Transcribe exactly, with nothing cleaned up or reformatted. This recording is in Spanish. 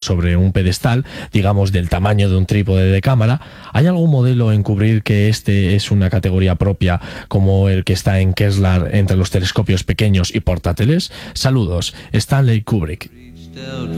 sobre un pedestal, digamos del tamaño de un trípode de cámara. ¿Hay algún modelo en Kubrick que este es una categoría propia, como el que está en Kessler entre los telescopios pequeños y portátiles? Saludos, Stanley Kubrick.